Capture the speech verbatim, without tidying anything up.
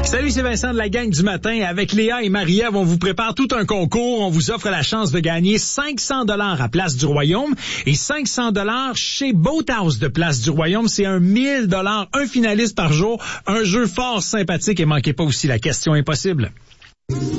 Salut, c'est Vincent de la gang du matin. Avec Léa et Marie-Ève, on vous prépare tout un concours. On vous offre la chance de gagner cinq cents dollars à Place du Royaume et cinq cents dollars chez Boathouse de Place du Royaume. C'est un mille dollars, un finaliste par jour. Un jeu fort sympathique et manquez pas aussi la question impossible.